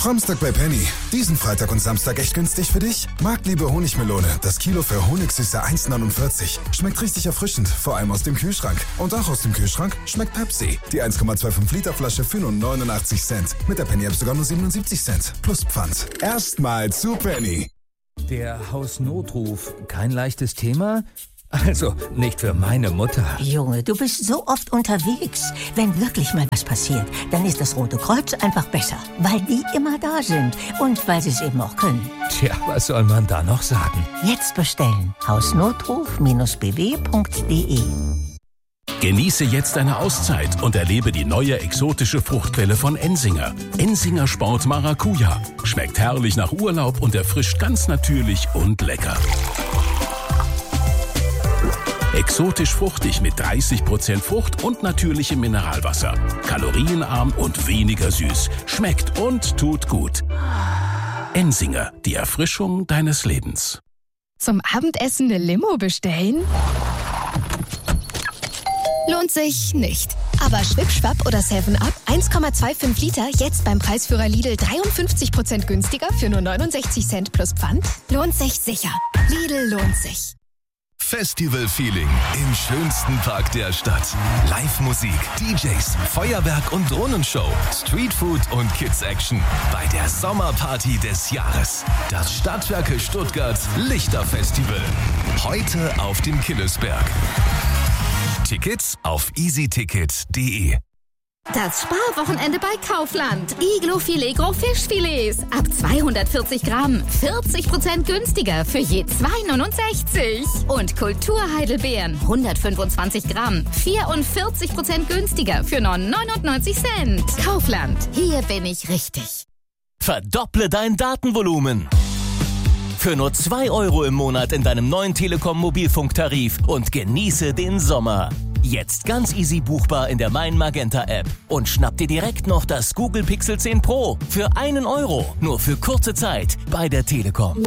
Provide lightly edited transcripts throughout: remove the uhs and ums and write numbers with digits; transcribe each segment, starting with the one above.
Framstag bei Penny. Diesen Freitag und Samstag echt günstig für dich? Marktliebe Honigmelone. Das Kilo für Honigsüße 1,49. Schmeckt richtig erfrischend, vor allem aus dem Kühlschrank. Und auch aus dem Kühlschrank schmeckt Pepsi. Die 1,25 Liter Flasche für nur 89 Cent. Mit der Penny-App sogar nur 77 Cent. Plus Pfand. Erstmal zu Penny. Der Hausnotruf. Kein leichtes Thema? Also, nicht für meine Mutter. Junge, du bist so oft unterwegs. Wenn wirklich mal was passiert, dann ist das Rote Kreuz einfach besser. Weil die immer da sind. Und weil sie es eben auch können. Tja, was soll man da noch sagen? Jetzt bestellen. Hausnotruf-bw.de. Genieße jetzt eine Auszeit und erlebe die neue exotische Fruchtquelle von Ensinger. Ensinger Sport Maracuja. Schmeckt herrlich nach Urlaub und erfrischt ganz natürlich und lecker. Exotisch fruchtig mit 30% Frucht und natürlichem Mineralwasser. Kalorienarm und weniger süß. Schmeckt und tut gut. Ensinger, die Erfrischung deines Lebens. Zum Abendessen eine Limo bestellen? Lohnt sich nicht. Aber Schwipp-Schwapp oder 7-Up 1,25 Liter jetzt beim Preisführer Lidl 53% günstiger für nur 69 Cent plus Pfand? Lohnt sich sicher. Lidl lohnt sich. Festival-Feeling im schönsten Park der Stadt. Live-Musik, DJs, Feuerwerk und Drohnenshow, Streetfood und Kids-Action bei der Sommerparty des Jahres. Das Stadtwerke Stuttgart Lichterfestival. Heute auf dem Killesberg. Tickets auf easyticket.de. Das Sparwochenende bei Kaufland. Iglo-Filet Gros Fischfilets. Ab 240 Gramm. 40% günstiger für je 2,69. Und Kulturheidelbeeren. 125 Gramm. 44% günstiger für nur 99 Cent. Kaufland. Hier bin ich richtig. Verdopple dein Datenvolumen. Für nur 2 Euro im Monat in deinem neuen Telekom-Mobilfunktarif und genieße den Sommer. Jetzt ganz easy buchbar in der Mein Magenta App. Und schnapp dir direkt noch das Google Pixel 10 Pro für 1 Euro. Nur für kurze Zeit bei der Telekom.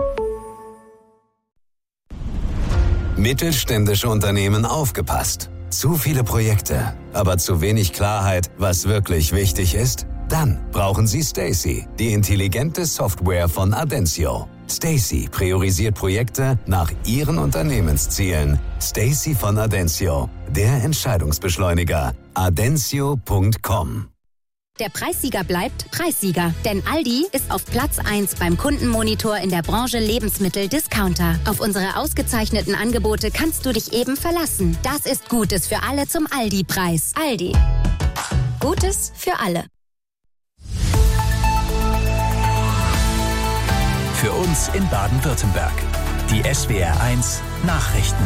Mittelständische Unternehmen aufgepasst. Zu viele Projekte, aber zu wenig Klarheit, was wirklich wichtig ist? Dann brauchen Sie Stacey, die intelligente Software von Adensio. Stacey priorisiert Projekte nach Ihren Unternehmenszielen. Stacey von Adensio, der Entscheidungsbeschleuniger. Adensio.com. Der Preissieger bleibt Preissieger, denn Aldi ist auf Platz 1 beim Kundenmonitor in der Branche Lebensmittel-Discounter. Auf unsere ausgezeichneten Angebote kannst du dich eben verlassen. Das ist Gutes für alle zum Aldi-Preis. Aldi. Gutes für alle. Für uns in Baden-Württemberg. Die SWR1 Nachrichten.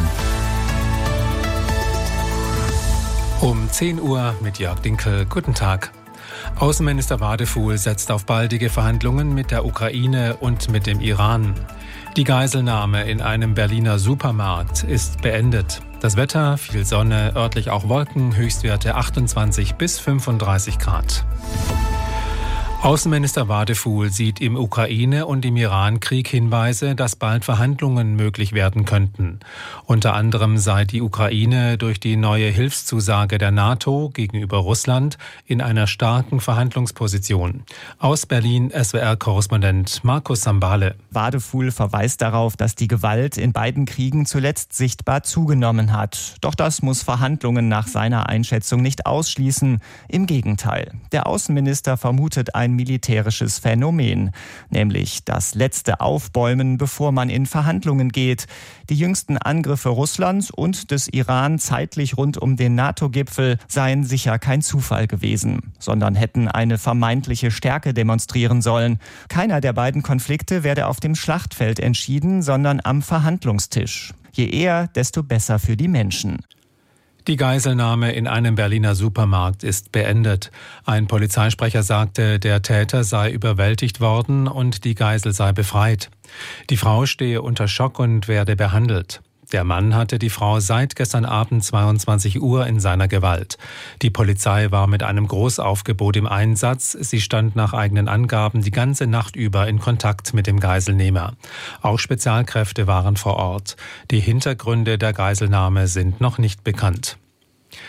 Um 10 Uhr mit Jörg Dinkel. Guten Tag. Außenminister Wadefuhl setzt auf baldige Verhandlungen mit der Ukraine und mit dem Iran. Die Geiselnahme in einem Berliner Supermarkt ist beendet. Das Wetter, viel Sonne, örtlich auch Wolken, Höchstwerte 28 bis 35 Grad. Außenminister Wadefuhl sieht im Ukraine- und im Iran-Krieg Hinweise, dass bald Verhandlungen möglich werden könnten. Unter anderem sei die Ukraine durch die neue Hilfszusage der NATO gegenüber Russland in einer starken Verhandlungsposition. Aus Berlin SWR-Korrespondent Markus Sambale. Wadefuhl verweist darauf, dass die Gewalt in beiden Kriegen zuletzt sichtbar zugenommen hat. Doch das muss Verhandlungen nach seiner Einschätzung nicht ausschließen. Im Gegenteil. Der Außenminister vermutet ein militärisches Phänomen, nämlich das letzte Aufbäumen, bevor man in Verhandlungen geht. Die jüngsten Angriffe Russlands und des Iran zeitlich rund um den NATO-Gipfel seien sicher kein Zufall gewesen, sondern hätten eine vermeintliche Stärke demonstrieren sollen. Keiner der beiden Konflikte werde auf dem Schlachtfeld entschieden, sondern am Verhandlungstisch. Je eher, desto besser für die Menschen. Die Geiselnahme in einem Berliner Supermarkt ist beendet. Ein Polizeisprecher sagte, der Täter sei überwältigt worden und die Geisel sei befreit. Die Frau stehe unter Schock und werde behandelt. Der Mann hatte die Frau seit gestern Abend 22 Uhr in seiner Gewalt. Die Polizei war mit einem Großaufgebot im Einsatz. Sie stand nach eigenen Angaben die ganze Nacht über in Kontakt mit dem Geiselnehmer. Auch Spezialkräfte waren vor Ort. Die Hintergründe der Geiselnahme sind noch nicht bekannt.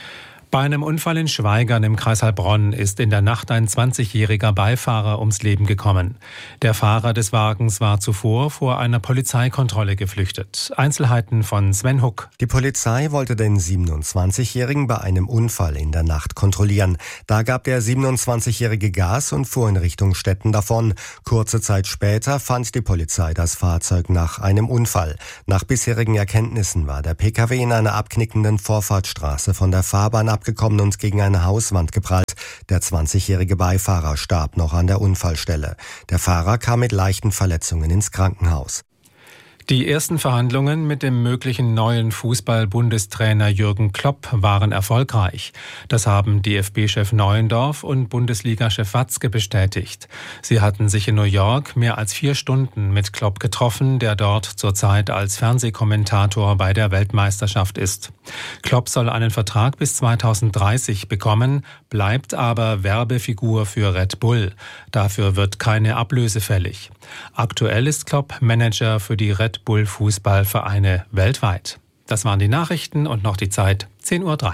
Bei einem Unfall in Schweigern im Kreis Heilbronn ist in der Nacht ein 20-jähriger Beifahrer ums Leben gekommen. Der Fahrer des Wagens war zuvor vor einer Polizeikontrolle geflüchtet. Einzelheiten von Sven Huck. Die Polizei wollte den 27-Jährigen bei einem Unfall in der Nacht kontrollieren. Da gab der 27-Jährige Gas und fuhr in Richtung Stetten davon. Kurze Zeit später fand die Polizei das Fahrzeug nach einem Unfall. Nach bisherigen Erkenntnissen war der Pkw in einer abknickenden Vorfahrtsstraße von der Fahrbahn abgekommen und gegen eine Hauswand geprallt. Der 20-jährige Beifahrer starb noch an der Unfallstelle. Der Fahrer kam mit leichten Verletzungen ins Krankenhaus. Die ersten Verhandlungen mit dem möglichen neuen Fußball-Bundestrainer Jürgen Klopp waren erfolgreich. Das haben DFB-Chef Neuendorf und Bundesliga-Chef Watzke bestätigt. Sie hatten sich in New York mehr als 4 Stunden mit Klopp getroffen, der dort zurzeit als Fernsehkommentator bei der Weltmeisterschaft ist. Klopp soll einen Vertrag bis 2030 bekommen, bleibt aber Werbefigur für Red Bull. Dafür wird keine Ablöse fällig. Aktuell ist Klopp Manager für die Red Bull Fußballvereine weltweit. Das waren die Nachrichten und noch die Zeit 10:03 Uhr.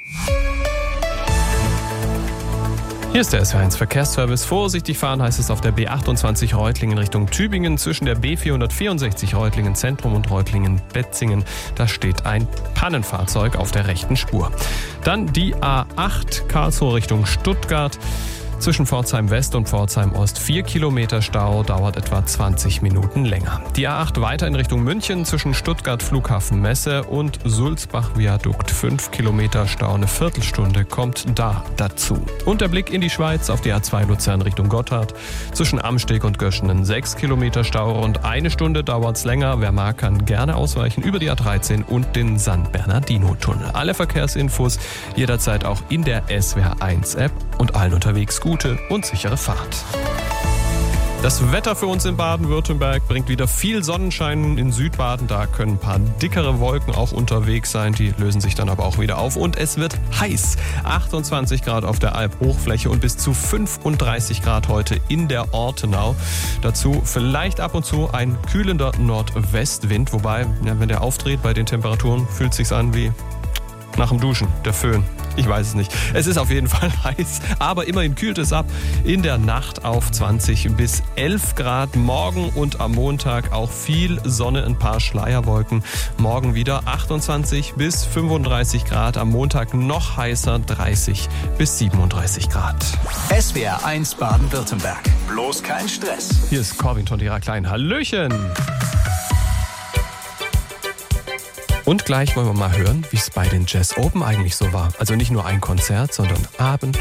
Hier ist der SW1 Verkehrsservice. Vorsichtig fahren heißt es auf der B28 Reutlingen Richtung Tübingen zwischen der B464 Reutlingen Zentrum und Reutlingen Betzingen. Da steht ein Pannenfahrzeug auf der rechten Spur. Dann die A8 Karlsruhe Richtung Stuttgart. Zwischen Pforzheim West und Pforzheim Ost 4 Kilometer Stau, dauert etwa 20 Minuten länger. Die A8 weiter in Richtung München zwischen Stuttgart Flughafen Messe und Sulzbach Viadukt 5 Kilometer Stau, eine Viertelstunde kommt da dazu. Und der Blick in die Schweiz auf die A2 Luzern Richtung Gotthard. Zwischen Amsteg und Göschenen 6 Kilometer Stau, rund eine Stunde dauert's länger. Wer mag, kann gerne ausweichen über die A13 und den San Bernardino-Tunnel. Alle Verkehrsinfos jederzeit auch in der SWR1-App und allen unterwegs gute und sichere Fahrt. Das Wetter für uns in Baden-Württemberg bringt wieder viel Sonnenschein in Südbaden. Da können ein paar dickere Wolken auch unterwegs sein. Die lösen sich dann aber auch wieder auf. Und es wird heiß. 28 Grad auf der Alp-Hochfläche und bis zu 35 Grad heute in der Ortenau. Dazu vielleicht ab und zu ein kühlender Nordwestwind. Wobei, ja, wenn der auftritt bei den Temperaturen, fühlt es sich an wie nach dem Duschen, der Föhn. Ich weiß es nicht. Es ist auf jeden Fall heiß, aber immerhin kühlt es ab. In der Nacht auf 20 bis 11 Grad. Morgen und am Montag auch viel Sonne, ein paar Schleierwolken. Morgen wieder 28 bis 35 Grad. Am Montag noch heißer, 30 bis 37 Grad. SWR1 Baden-Württemberg. Bloß kein Stress. Hier ist Corwin und ihrer Kleinen. Hallöchen! Und gleich wollen wir mal hören, wie es bei den Jazz Open eigentlich so war. Also nicht nur ein Konzert, sondern Abend